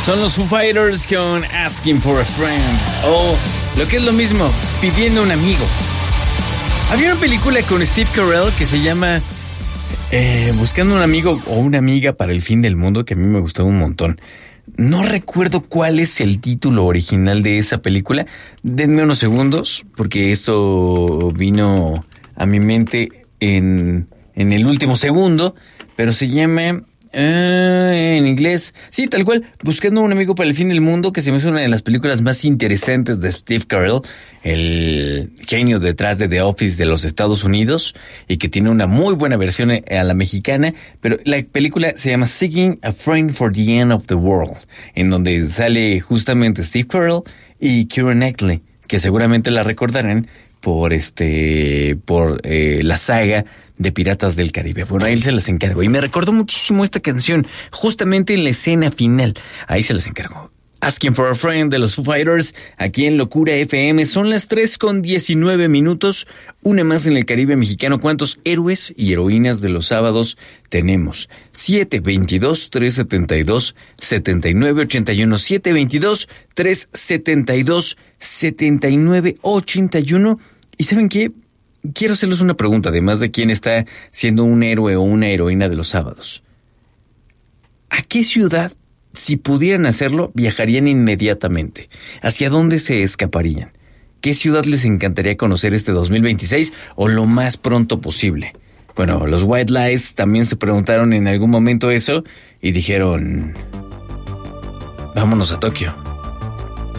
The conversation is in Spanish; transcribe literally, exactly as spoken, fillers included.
Son los Foo Fighters con Asking for a Friend, o lo que es lo mismo, pidiendo un amigo. Había una película con Steve Carell que se llama eh, Buscando un amigo o una amiga para el fin del mundo, que a mí me gustaba un montón. No recuerdo cuál es el título original de esa película. Denme unos segundos, porque esto vino a mi mente en, en el último segundo, pero se llama... Uh, en inglés, sí, tal cual, Buscando un amigo para el fin del mundo, que se me hace una de las películas más interesantes de Steve Carell, el genio detrás de The Office de los Estados Unidos, y que tiene una muy buena versión a la mexicana, pero la película se llama Seeking a Friend for the End of the World, en donde sale justamente Steve Carell y Keira Knightley, que seguramente la recordarán por este, por eh, la saga de Piratas del Caribe. Bueno, ahí se las encargo. Y me recordó muchísimo esta canción, justamente en la escena final. Ahí se las encargo. Asking for a Friend de los Foo Fighters, aquí en Locura F M. Son las tres con diecinueve minutos. Una más en el Caribe mexicano. ¿Cuántos héroes y heroínas de los sábados tenemos? siete veintidós, trescientos setenta y dos, setenta y nueve ochenta y uno. siete veintidós, trescientos setenta y dos, setenta y nueve ochenta y uno. ¿Y saben qué? Quiero hacerles una pregunta, además de quién está siendo un héroe o una heroína de los sábados. ¿A qué ciudad, si pudieran hacerlo, viajarían inmediatamente? ¿Hacia dónde se escaparían? ¿Qué ciudad les encantaría conocer este dos mil veintiséis o lo más pronto posible? Bueno, los White Lies también se preguntaron en algún momento eso y dijeron, vámonos a Tokio.